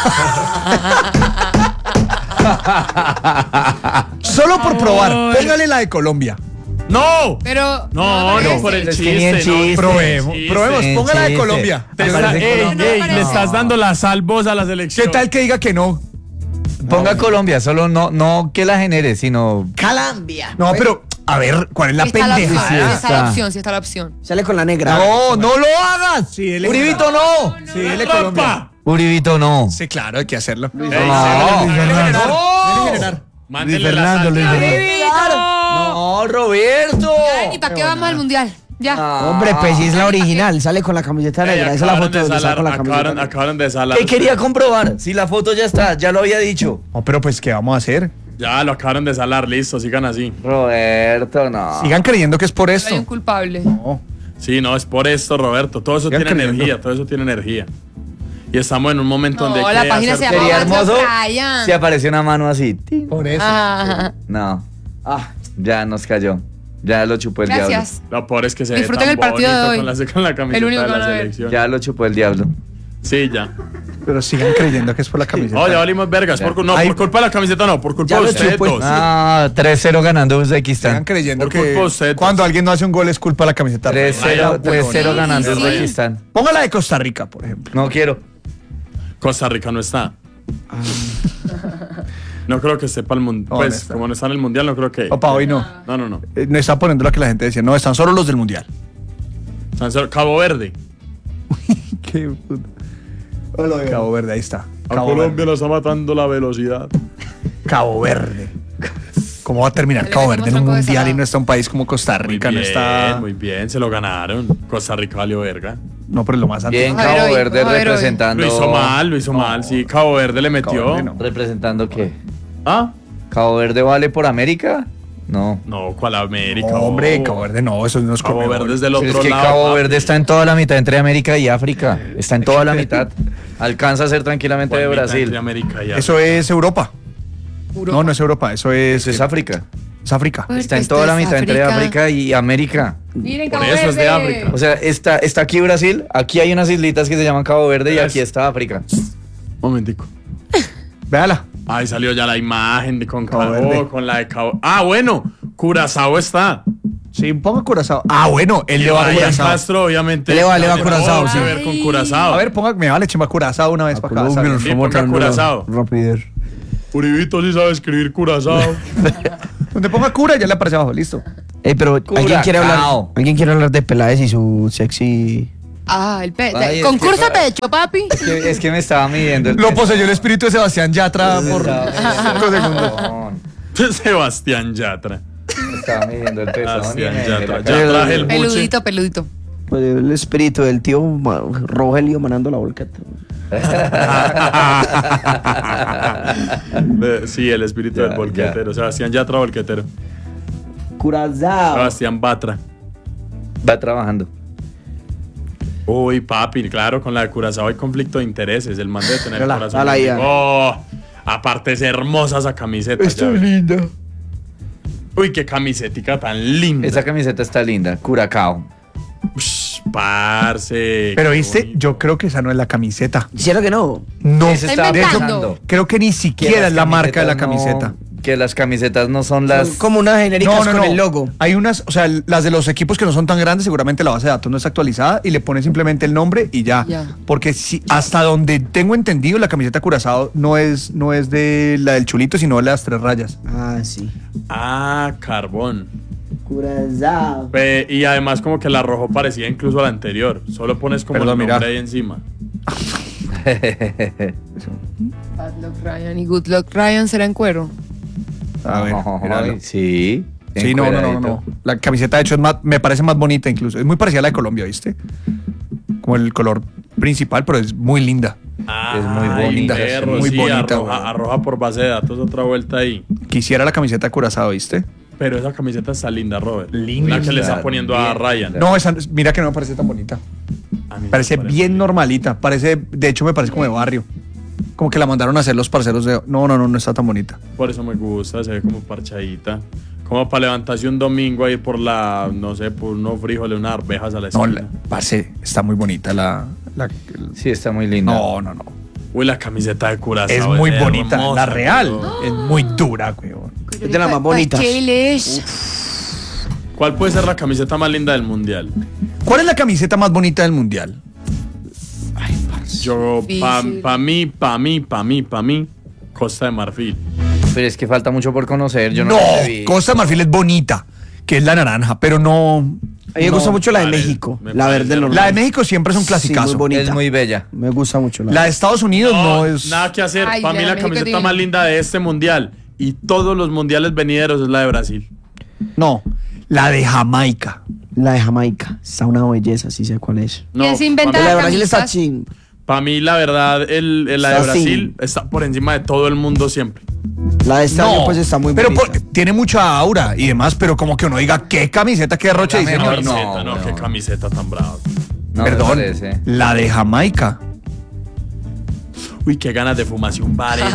Solo por probar. Póngale la de Colombia. ¡No! Pero. No, me no, por el Es que chiste. ni en no, chiste. Probemos, chiste. probemos. Sí, Póngala de chiste. Colombia. Te Me está- parece que ey, no. ey, No, le no. estás dando la salvoz a la selección. ¿Qué tal que diga que no? Ponga Colombia, solo no que la genere, sino Calambia. No, pero a ver, ¿cuál es la Está la opción, pendejada? sí está la está. opción, sí está la opción. Sale con la negra. No, no lo hagas. Sí, dele- Uribito no. Sí, dele Colombia. ¡Ropa! Uribito no. Sí, claro, hay que hacerlo. Ey, No. Dele Dele generar. Mándele la salsa. No, Roberto. ¿Y para qué vamos al mundial? Ya. Hombre, pues sí es la original. Sale con la camiseta Ey, negra. Esa es la acabaron foto de donde sale salar, con la camiseta acabaron, negra. acabaron de salar. ¿Qué quería comprobar? Si la foto ya está, ya lo había dicho. No, pero pues, ¿qué vamos a hacer? Ya lo acabaron de salar, listo, sigan así. Roberto, no. Sigan creyendo que es por Hay esto. un culpable. No. Sí, no, es por esto, Roberto. Todo eso Sigan tiene creyendo. energía, todo eso tiene energía. Y estamos en un momento donde No, hay la que página hacer se llama todo. Sería Aguanta, hermoso Brian. si apareció una mano así. Tin. Por eso. Ajá. No. Ya nos cayó. Ya lo chupó el Gracias. Lo peor es que se Disfruten ve el tan partido de bonito hoy. con la camiseta El único de que la van a ver. selección. diablo. Ya lo chupó el diablo. Sí, ya. Pero sigan creyendo que es por la camiseta. Oh, ya valimos vergas. Ya. No, Ay. por culpa de la camiseta no, por culpa Ya de lo ustedes chupó. dos. Ah, 3-0 ganando Sigan Uzbekistán. creyendo Por que culpa de ustedes. cuando alguien no hace un gol es culpa de la camiseta. 3-0 3-0 ganando Sí. Uzbekistán. Póngala de Costa Rica, por ejemplo. No quiero. Costa Rica no está. No creo que esté para el mundial. No, Pues, no está. como no está en el mundial, no creo que. Opa, hoy no. No. No está poniendo lo que la gente decía. No, están solo los del mundial. Cabo Verde. Qué puta. Cabo Verde, ahí está. A Cabo Colombia Verde. nos está matando la velocidad. Cabo Verde. ¿Cómo va a terminar Le Cabo metemos Verde en un tronco de mundial y salado. no está un país como Costa Muy Rica? bien, No está. muy bien, se lo ganaron. Costa Rica valió verga. No, pero es lo más Bien, Vamos a ver Cabo hoy, Verde vamos a ver hoy. representando. Lo hizo mal, sí. Cabo Verde le metió. Cabo Verde no. ¿Representando qué? ¿Ah? ¿Cabo Verde vale por América? No. No, ¿cuál América? No, hombre, Oh. Cabo Verde no, eso no es Cabo Conmebol. Verde es del Pero otro es que lado. Cabo papi. Verde está en toda la mitad entre América y África. Está en toda la mitad. Alcanza a ser tranquilamente de ¿Cuál mitad entre Brasil. América y Eso es Europa. Puro. No, no es Europa, eso Eso es África. es África. Pues Está en esto toda la es mitad entre África y América. Miren, Por Cabo eso es de Verde. África. O sea, está aquí Brasil, aquí hay unas islitas que se llaman Cabo Verde y aquí está África. Momentico. Véala. Ahí salió ya la imagen de con Cabo Cabo Verde. con la de Cabo. Ah, bueno, Curazao está. Sí, ponga Curazao. Ah, bueno, él le va a Ryan Curazao. Castro, obviamente. Le va a Curazao, Tiene sí. que ver con Curazao. A ver, ponga, me vale, chimba Curazao una vez para acá. Colombia ¿sabes? nos Sí, está ponga matando la Curazao. rapidez. Uribito sí sabe escribir Curazao. Donde ponga cura ya le aparece abajo, listo. Pero ¿alguien quiere Curacao. hablar de Peláez y su sexy? Ah, el Ay, es concurso que- pecho, papi. Es que me estaba midiendo el Lo peso. poseyó el espíritu de Sebastián Yatra por Estaba 5 segundos. midiendo- Sebastián Yatra. Me estaba midiendo el peso. Sebastián ni Yatra. me- Ya traje el buche. Peludito. Pues el espíritu del tío Rogelio manando la volcata. Sí, el espíritu Ya, del volquetero. Sebastián Yatra volquetero. Curazao. Sebastián Batra. Va trabajando. Uy, papi, claro, con la de Curazao hay conflicto de intereses. El man debe tener el Hola, corazón. hola, Ian. Oh, aparte es hermosa esa camiseta. ya ves. linda. Uy, qué camisetica tan linda. Esa camiseta está linda. Curacao. Ush, parce. Pero qué viste, bonito. yo creo que esa no es la camiseta. ¿Cierto que no? No, Eso Está estaba inventando. pensando. creo que ni Que siquiera las es la marca de la camisetas camiseta. que las camisetas no son las... Son como unas genéricas con el logo. Hay unas, o sea, las de los equipos que no son tan grandes, seguramente la base de datos no está actualizada y le pone simplemente el nombre y ya. Ya. Porque si, hasta donde tengo entendido, la camiseta Curazao no es de la del Chulito, sino de las 3 rayas. Ah, sí. Ah, carbón. Curazao. Y además como que la rojo parecía incluso a la anterior. Solo pones como Perdón, el mira. nombre ahí encima. Bad Luck Ryan y Good Luck Ryan será en cuero. A ver, míralo. Ay, sí. Sí, no. encueradito. La camiseta, de hecho, me parece más bonita incluso. Es muy parecida a la de Colombia, ¿viste? Como el color principal, pero es muy linda. Es muy bonita, perro, muy sí, bonita, arroja, güey. arroja por base de datos otra vuelta ahí. Quisiera la camiseta Curazao, ¿viste? Pero esa camiseta está linda, Robert. Linda. La que le está poniendo a Bien Ryan. linda. No, esa, mira que no me parece tan bonita. A mí me Parece parece bien linda. normalita. De hecho, me parece como de barrio. Como que la mandaron a hacer los parceros de. No está tan bonita. Por eso me gusta, se ve como parchadita. Como para levantarse un domingo a ir por la, no sé, por unos frijoles, unas arvejas a la No, esquina. parce, está muy bonita Sí, está muy linda. No. Uy, la camiseta de Curazao. Es muy bonita. hermosa, La real pero- es muy dura, weón. Es de las más bonitas. ¿Qué él es? ¿Cuál puede ser la camiseta más linda del mundial? ¿Cuál es la camiseta más bonita del mundial? Yo, Difícil. pa mí, Costa de Marfil. Pero es que falta mucho por conocer. Yo no, No, la he visto. Costa de Marfil es bonita, que es la naranja, pero no. A mí me gusta mucho la de parece- México. me La parece verde hermosa. normal. La de México siempre es un Sí, clasicazo. muy bonita. Es muy bella. Me gusta mucho La de Estados Unidos no, es. Nada que hacer. Ay, Para mí la la de México es camiseta divina. más linda de este mundial y todos los mundiales venideros es la de Brasil. No, la de Jamaica. La de Jamaica. Está una belleza, sí sé cuál es. ¿Quién se inventa La de las Brasil está camisas? ching. Para mí, la verdad, la de Está Brasil está por encima de todo el mundo siempre. La de este año pues está muy pero bonita. tiene mucha aura y demás, pero como que uno diga qué camiseta, qué derroche La dice. mejor No, Camiseta, no, no. qué camiseta tan brava. No, Perdón, me parece. la de Jamaica. Uy, qué ganas de fumarse un barete.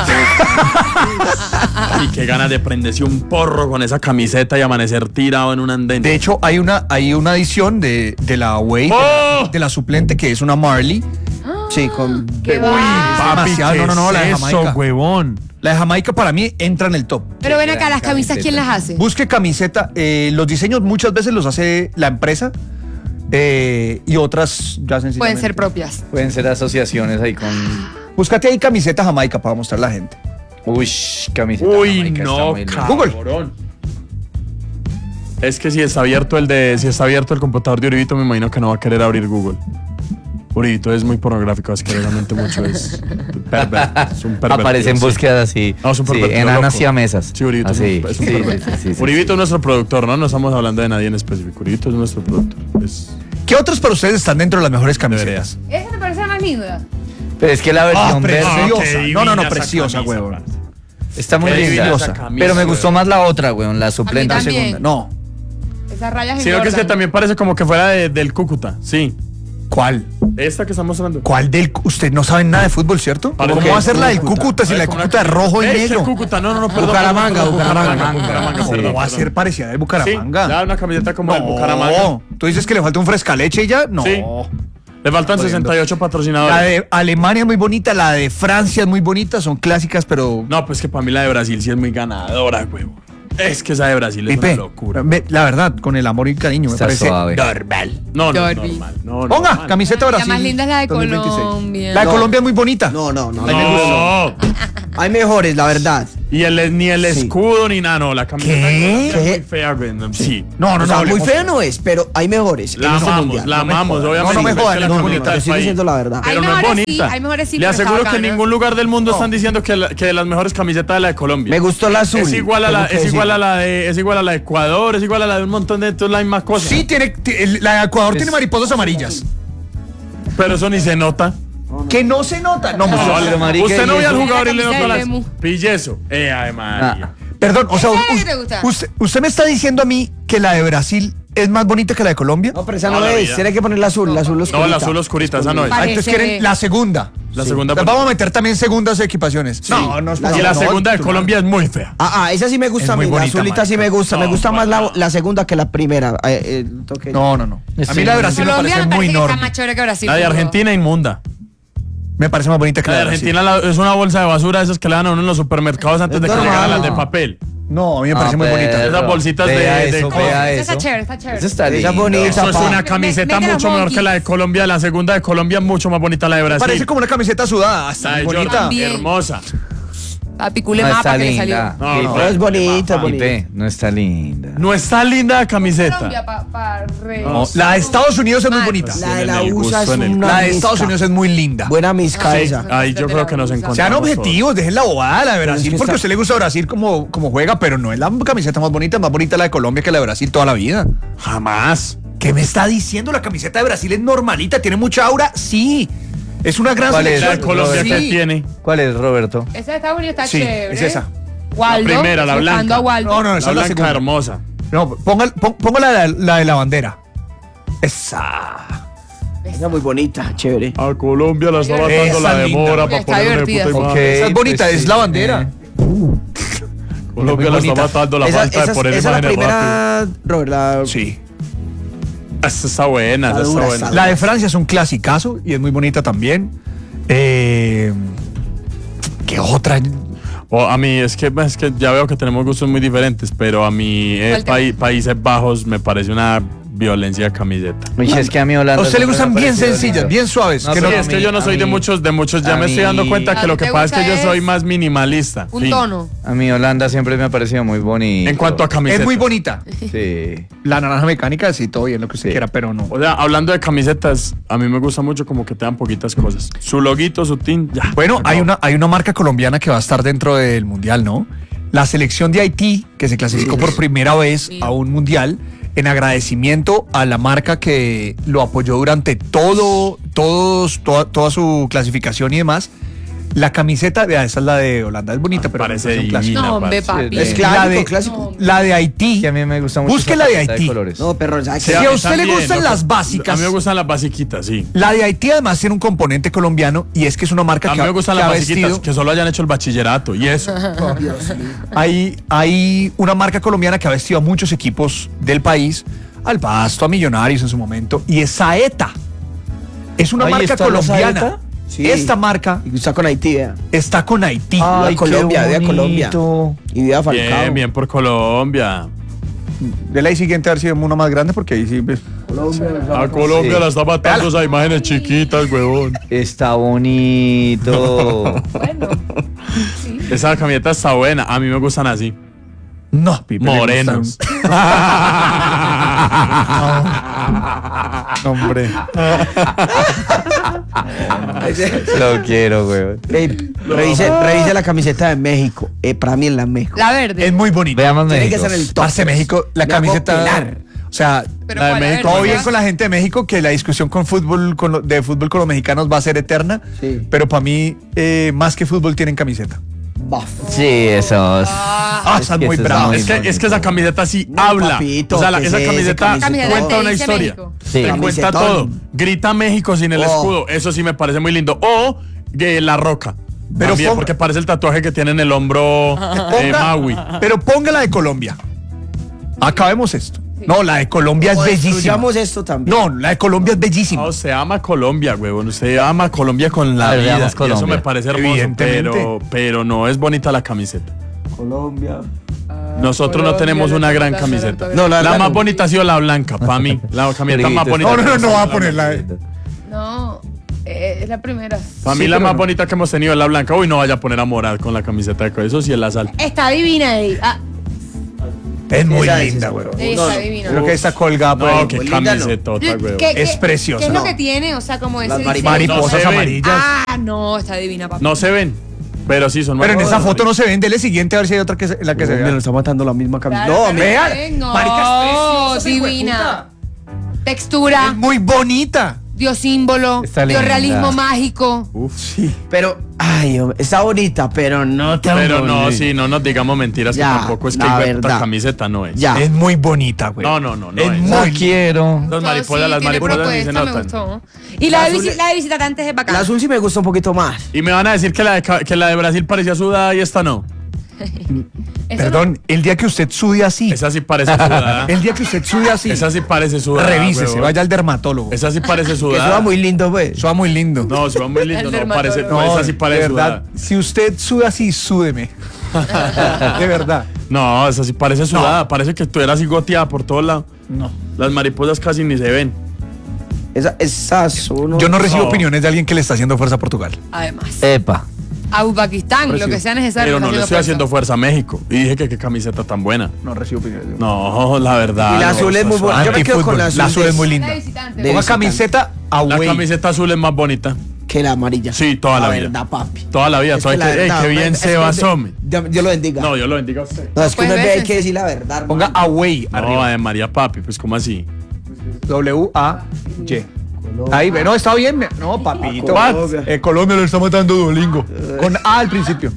Y qué ganas de prenderse un porro con esa camiseta y amanecer tirado en un andén. De hecho, hay una edición de la Away, ¡Oh! de la suplente, que es una Marley. Sí, con... ¡Qué Uy, va! demasiado. No, la de Jamaica. huevón. La de Jamaica para mí entra en el top. Pero ven acá, gran las camisas, ¿quién camiseta. las hace? Busque camiseta. Los diseños muchas veces los hace la empresa y otras ya sencillamente. Pueden ser propias. Pueden ser asociaciones ahí con... Búscate ahí camiseta Jamaica para mostrar a la gente. Uy, camiseta. Uy, Jamaica está no, muy linda. cabrón. Es que si está abierto el computador de Uribito, me imagino que no va a querer abrir Google. Uribito es muy pornográfico, asquerosamente mucho. Es pervertido. Es un pervertido, Aparecen sí. búsquedas así. No, es un sí, pervertido enanas loco. y a mesas. Sí, Uribito Así. es un Sí, pervertido. sí, sí, Uribito sí. es nuestro productor, ¿no? No estamos hablando de nadie en específico. Uribito es nuestro productor. ¿Qué otros para ustedes están dentro de las mejores camisetas? ¿Esa te parece la más linda? Pero es que la versión verde preciosa. qué No, divina esa preciosa, camisa, huevón. parce. está muy Qué divina linda. esa camisa, Pero me gustó weón. más la otra, weón, la suplente también. segunda. No. Esas rayas Sino que es que engordan. también parece como que fuera del Cúcuta. Sí. ¿Cuál? Esta que estamos hablando. ¿Cuál del Usted no saben nada de fútbol, ¿cierto? Parece ¿Cómo que va a ser la del Cúcuta. Cúcuta si la del Cúcuta es rojo y ¿Qué negro? Cúcuta? No, perdón. Bucaramanga, perdón, Bucaramanga. Bucaramanga, ¿Cómo perdón, va a perdón. ser parecida de Sí, Bucaramanga? le da una camiseta como el Bucaramanga. No. ¿Tú dices que le falta un frescaleche y ya? No. Sí. Le faltan Jodiendo. 68 patrocinadores. La de Alemania es muy bonita, la de Francia es muy bonita, son clásicas, pero No, pues que para mí la de Brasil sí es muy ganadora, huevo. Es que esa de Brasil es Pipe, una locura. la verdad, con el amor y cariño, me Está parece suave. normal. No, no, Derby. normal. No, Ponga, normal. camiseta La Brasil. más linda es la de 2026. Colombia. La de Colombia es muy bonita. No. No. Hay mejores, la verdad. Y ni el Sí. escudo ni nada, no. La camiseta ¿Qué? de Colombia es ¿Qué? muy fea, güey. Sí. No, O sea, muy hablemos. fea no es, pero hay mejores. La en este amamos, mundial. la No me amamos, jodas. obviamente. No me es jodas, que la no, no, bonita no, del estoy país. diciendo la verdad. Pero Hay no es mejores, bonita. sí, hay mejores, sí, Le pero aseguro está que en bacana. ningún lugar del mundo están diciendo que las mejores camisetas de la de Colombia. Me gustó la azul. Es igual a tengo la, que es igual decirlo. a la de, es igual a la de Ecuador, es igual a la de un montón de todas las mismas cosas. Sí, la de Ecuador tiene mariposas amarillas. Pero eso ni se nota. Que no se nota. No, No, pero marica, usted no ¿y ve al eso? jugador y le La nota camisa las de Lemu. pillezo. Ay, María. Perdón, o sea, ¿Esa es la que te gusta? usted me está diciendo a mí que la de Brasil es más bonita que la de Colombia. No, pero esa Toda no la es. vida. Tiene que poner la azul oscurita. No, la azul oscurita, esa no es. Ah, entonces Parece- quieren la segunda. La segunda. Les vamos a meter también segundas equipaciones. No, no, La Y la no, segunda de Colombia es muy fea. Esa sí me gusta Es a muy mí. La bonita, azulita sí me marica. gusta. Me No, gusta más bueno. la segunda que la primera. No. A mí la de Brasil me Colombia parece me muy parece que está enorme. más chévere que Brasil. La de pero- Argentina inmunda. Me parece más bonita que La la de de Brasil. Argentina es una bolsa de basura, esas que le dan a uno en los supermercados antes de que normal. llegaran las de papel. No, a mí me parece muy No, bonita. pero Esas bolsitas vea de eso, cosas. vea Esa está eso. chévere, está chévere. Eso está Esa lindo. bonita. Eso es pa. una camiseta Mete los mucho mejor monkeys. que la de Colombia. La segunda de Colombia es mucho más bonita la de Brasil. Parece como una camiseta sudada. Está la de muy Jordan, bonita. También. hermosa. Papi, cule No mapa está que le salió. linda. No, no. Pero es bonita, es bonita. Pipe, no está linda. No está linda la camiseta. Colombia, pa re. No, la de Estados Unidos es muy Mal. bonita. La de En la el USA es gusto, en el- una La de misca. Estados Unidos es muy linda. Buena misca Sí, esa. ahí yo creo que nos encontramos. Sean todos. objetivos, dejen la bobada la de Brasil, que porque a está- usted le gusta Brasil como juega, pero no es la camiseta más bonita la de Colombia que la de Brasil toda la vida. Jamás. ¿Qué me está diciendo? La camiseta de Brasil es normalita, tiene mucha aura, sí. Es una gran ¿Cuál es? La selección. de Colombia Sí. que tiene. ¿Cuál es, Roberto? Esa de Estados Unidos está Sí, chévere. es esa. Waldo, La primera, la buscando blanca. a Waldo. No, no, La esa es la blanca segunda. hermosa. No, ponga la de la bandera. Esa. Esa es muy bonita, chévere. A Colombia la está Esa matando la linda. demora Está para ponerle divertida. puta Ok. imagen. Esa es bonita, pues es sí, la bandera. Colombia la está bonita. matando la falta de poner esa es la imágenes rápido. primera, Robert, la... Sí. Esa está buena, esa Está está dura, buena. está La de Francia es un clasicazo y es muy bonita también. ¿Qué otra? A mí es que ya veo que tenemos gustos muy diferentes, pero a mí ¿Cuál te Países Bajos me parece una violencia de camiseta. Uy, es que a mí Holanda. A usted le siempre gustan me ha bien parecido sencillas, lindo. bien suaves. No, que Sí, no- pero es que yo no soy de muchos, ya a me estoy dando mí- cuenta que ¿A lo ti que te pasa es que yo gusta soy es más minimalista. Un Fin. tono. A mí Holanda siempre me ha parecido muy bonito. En cuanto a camisetas. es muy bonita. Sí. La naranja mecánica, sí, todo bien, lo que usted Sí. quiera, pero no. O sea, hablando de camisetas, a mí me gusta mucho como que te dan poquitas cosas. Su loguito, su tin, ya. Bueno, se hay acabó. una marca colombiana que va a estar dentro del mundial, ¿no? La selección de Haití, que se clasificó por primera vez Sí. a un mundial, en agradecimiento a la marca que lo apoyó durante toda su clasificación y demás. La camiseta, vea, esa es la de Holanda, es bonita, pero Parece es un clásico. divina, No, hombre, parce. papi. Es La clásico, de- clásico. La de Haití. Que a mí me gusta mucho. Busque esa la de paleta Haití. colores. No, pero ¿sabes Si qué? a usted le También, gustan ¿no? las básicas. A mí me gustan las basiquitas, sí. La de Haití además tiene un componente colombiano y es que es una marca A que mí me gustan que las ha basiquitas, vestido. que solo hayan hecho el bachillerato y eso. Hay una marca colombiana que ha vestido a muchos equipos del país, al Pasto, a Millonarios en su momento, y es Saeta. Es una Ahí marca está la colombiana. Saeta. Sí. Esta marca Y está con Haití, vea. está con Haití. Ay, Colombia, qué viva Colombia. bonito. Y viva Falcao. Bien, bien por Colombia. De la siguiente a ver si vemos una más grande porque ahí sí. Pues, A Colombia Sí. la está matando esas imágenes chiquitas, huevón. Está bonito. Bueno. Sí. Esa camiseta está buena. A mí me gustan así. no, Pipe, le Morenos. gustan- No, hombre. Lo quiero, güey. Revise la camiseta de México. Para mí es la mejor. La verde. Es muy bonita. Veamos Tiene México. que ser el top. Parce, México, la Me hago camiseta. pelar. O sea, Pero la de ¿cuál? A ver, México, todo ¿cuál? bien con la gente de México, que la discusión de fútbol con los mexicanos va a ser eterna. Sí. Pero para mí, más que fútbol, tienen camiseta. Baf. Sí, esos. Están que muy eso es bravos. muy Es que esa bonito. camiseta sí No, habla. papito, o sea, ¿qué esa es ese camiseta camiseta? cuenta Te una dice historia. México. Sí. Te cuenta Camisetón. todo. Grita México sin el Oh. escudo. Eso sí me parece muy lindo. O La Roca. Pero También, ponga- porque parece el tatuaje que tiene en el hombro Maui. Pero ponga la de Colombia. Acabemos esto. No, la de Colombia es O bellísima. destruyamos esto también. No, la de Colombia es bellísima. No, usted ama Colombia, huevón. Usted ama Colombia con la A ver, vida. veamos Y eso Colombia. me parece hermoso, Evidentemente. pero no es bonita la camiseta. Colombia. Nosotros no tenemos una gran camiseta. No, La más bonita ha sido la blanca, para mí. La camiseta más bonita. No va a ponerla. No, es la primera. Para mí la más bonita que hemos tenido es la blanca. Uy, no vaya a poner a morar con la camiseta de eso sí es la sal. Está divina ahí. Es muy Esa linda, güey. Está divina. Creo que está colgada por No, ahí. qué linda, no. camisetota, güey. Es preciosa. ¿Qué es No. lo que tiene? O sea, como ese Las diseño. Mariposas No se ven. amarillas. Ah, no, está divina, papá. No se ven, pero sí son Pero en esa mariposas. foto no se ven. Dele siguiente a ver si hay otra que la que se Me lo vea. está matando la misma camisa. Claro, No, que me vean. No, Marica, es preciosa, divina. Es Textura, muy bonita. dio símbolo, Está dio linda. realismo mágico. Uf. Sí. Pero, ay, hombre, está bonita, pero no tan Pero no, bonita. sí, no nos digamos mentiras que Ya, tampoco es que la otra verdad. camiseta no es. Ya. Es muy bonita, güey. No, no Es es. No muy quiero. Las No, mariposas, sí, las tiene mariposas sí se propuesta, me notan. gustó. Y la La de, azul- la de visitantes es bacana. La azul sí me gusta un poquito más. Y me van a decir que la de Brasil parecía sudada y esta no. Eso Perdón, el día que usted sude así. Esa sí parece sudada. El día que usted sude así. Esa sí parece sudada. Revísese, huevón. vaya al dermatólogo. Esa sí parece Que sudada. eso va muy lindo, pues. Eso va muy lindo. No, se va muy lindo. El No, parece, dermatólogo. no, esa sí parece de verdad. sudada. Si usted sude así, súdeme. De verdad. No, esa sí parece sudada. Parece que estuviera así goteada por todos lados. No. Las mariposas casi ni se ven. Esa son. Yo no recibo No. opiniones de alguien que le está haciendo fuerza a Portugal. Además, Epa. a Uzbekistán, lo que sea necesario. Pero no le estoy haciendo fuerza a México. Y dije que qué camiseta tan buena. No recibo opiniones. No, la verdad. Y la no, azul es está muy buena. suave. Yo me quedo con la azul. La azul es muy La linda. de visitante. De Ponga visitante. camiseta La away. camiseta azul es más bonita. Que la amarilla. Sí, toda la vida. verdad, papi. Toda la vida. Es Toda que la que, ey, verdad, qué bien es se que va, de- Somi. Dios lo bendiga. No, yo lo bendiga a usted. No, es que Pues uno ve, ves, hay que decir la verdad. Ponga hermano. away No, arriba. de María Papi, pues ¿cómo así? W-A-Y. Ahí ve, no, está bien. No, papito. Colombia. Colombia lo está matando Duolingo. Con A al principio.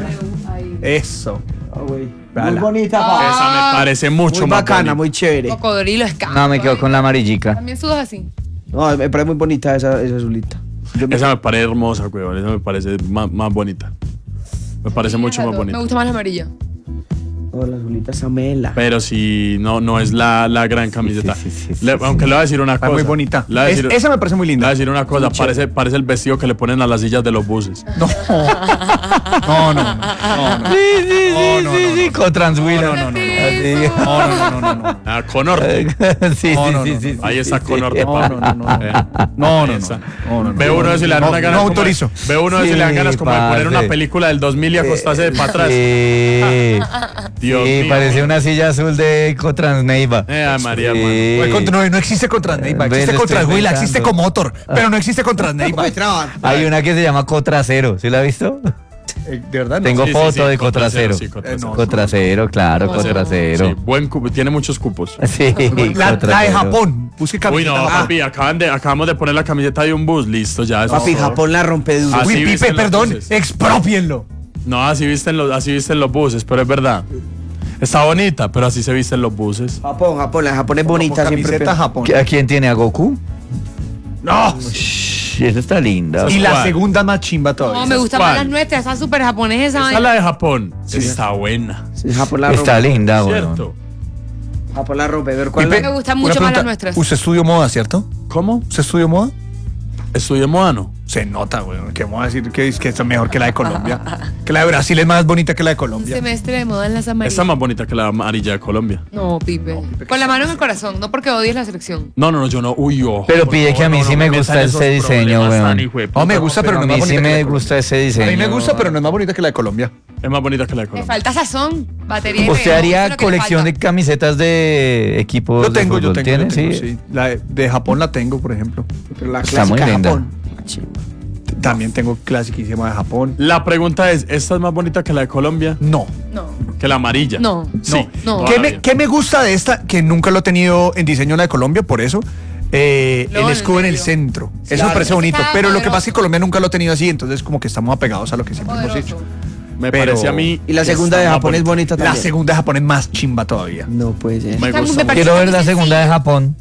Eso. Ah, güey. Véala. Muy bonita, papi. Esa me parece mucho Muy más bacana, bonita. muy chévere. Cocodrilo escampo. No, me quedo con la amarillica. También sudas así. No, me parece muy bonita esa azulita. Yo me- Esa me parece hermosa, weón. Esa me parece más bonita. Me parece mucho más Me bonita. gusta más la amarilla. No, la azulita esa mela. Pero sí, no es la gran camiseta. sí, Aunque le voy a decir una Está cosa. muy bonita. Le voy a decir, Esa me parece muy le voy linda. a decir una cosa. Parece el vestido que le ponen a las sillas de los buses. No. No, no. No, Sí, con Transwheel. no, no. No. Ah, Conor. Sí, No, sí, no, sí. Ahí está sí, Conor sí. de No, Pablo. No, no. Esa. No. Ve uno de eso y le dan No, una ganas. no como de- autorizo. Ve uno de eso y le dan ganas como de poner una parce. película del 2000 y acostarse de para atrás. Dios Sí, mío. parece una silla azul de Ecotransneiva. María, Sí. No, no existe contra Neiva, Ve, existe le contra estoy Huila, inventando. existe con Motor, pero no existe contra Neiva. Hay una que se llama Cotrasero, ¿sí la has visto? De verdad, no. Tengo Sí, sí, foto sí, de Cotrasero, Cotrasero. sí, Cotrasero. No. Cotrasero, claro, No, Sí, Cotrasero. buen cupo, tiene muchos cupos. Sí, La de Cotrasero. Japón. Busque Uy, camiseta. no, Japón. papi, acabamos de poner la camiseta de un bus, listo, ya. Eso Papi, es todo. Japón la rompe duro. Ah, Uy, así Pipe, visten los perdón, buses. expropienlo. No, así visten los buses, pero es verdad. Está bonita, pero así se visten los buses. Japón, la Japón es bonita siempre. Camiseta Japón. ¿A quién tiene? ¿A Goku? No. Shh, esa está linda. Y la ¿Cuál? segunda más chimba No, todavía. me gustan ¿Cuál? más las nuestras. Está súper japonesa esa Esa es vaina. la de Japón. Está buena. Sí, Japón la Está rompe. linda, ¿Cierto? weón. Japón la rompe. Ver cuál Pipe, Me gustan una mucho más las pregunta. nuestras. Usted estudió moda, ¿cierto? ¿Cómo? ¿Usted estudió moda? Estudié modano. Se nota, güey. ¿Qué vamos a decir? Que es mejor que la de Colombia. Que la de Brasil es más bonita que la de Un Colombia. semestre de moda en las amarillas. Está más bonita que la amarilla de Colombia. No, Pipe. Con la mano en el corazón, no porque odies la selección. No, yo no. Uy, ojo. Pero por pide favor, que a mí sí me metan gusta esos ese diseño, problemas weón. tan hijueputa. No, me gusta, pero A no es mí más sí bonita que la me de Colombia. gusta ese A diseño. mí me gusta, pero no es más bonita que la de Colombia. Es más bonita que la de Le Colombia. falta sazón, batería. y ¿Usted reloj, eso haría es lo que le colección de falta. camisetas de equipos Yo tengo, de fútbol? ¿Tiene? Sí. La de Japón la tengo, por ejemplo. Pero la Está muy clásica de linda. Japón. También tengo clasiquísima de Japón. La pregunta es, ¿esta es más bonita que la de Colombia? No. No. Que la amarilla. No. Sí. No. toda ¿Qué la me, vida. qué me gusta de esta? Que nunca lo he tenido en diseño la de Colombia, por eso. El Luego en el escudo en el medio. centro. Eso Claro. me parece Eso bonito. está Pero lo que poderoso. pasa es que Colombia nunca lo ha tenido así, entonces como que estamos apegados a lo que siempre hemos Poderoso. hecho. Me pero- parece a mí. Y la segunda está de más Japón es bonita La también. segunda de Japón es más chimba todavía. No puede ser. Me Está- gusta me mucho. parece Quiero ver muy la segunda de sencilla. Japón.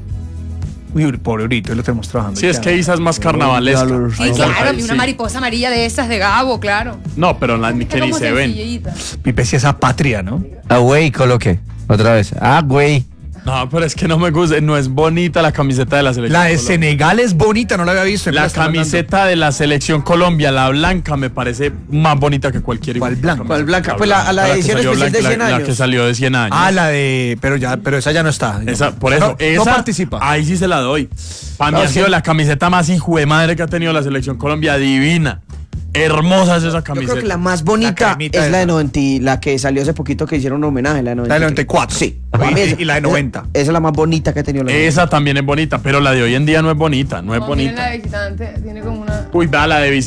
Uy, pobre ahorita lo tenemos trabajando. Sí, es que Isa es más carnavalesca. Sí, Ahí claro, y sí. una mariposa amarilla de esas de Gabo, claro. No, pero que Está ni como se ven. sencillita. Pipe sí esa patria, ¿no? Ah, güey, coloqué. Otra vez. Ah, güey. No, pero es que no me gusta, no es bonita la camiseta de la selección. La de Colombia. Senegal es bonita, no la había visto. La camiseta de la selección Colombia, la blanca, me parece más bonita que cualquier. ¿Cuál blanca? ¿Cuál blanca? Pues la que edición salió especial de blanca, 100 años. La que salió de 100 años. Ah, la de. Pero esa ya no está. Esa, por No, eso, no esa participa. Ahí sí se la doy. Para mí ha sido la camiseta más hijo de madre que ha tenido la selección Colombia, divina. Hermosa es esa Yo camiseta. creo que la más bonita cremita es la de esa. 90, la que salió hace poquito que hicieron un homenaje, la de 90. La de 94. Sí. Y- Para mí y la de 90. Esa es la más bonita que ha tenido la Esa también es bonita, pero la de hoy en día no es bonita, no es No, miren bonita. la de visitante, tiene como una... Uy, da la de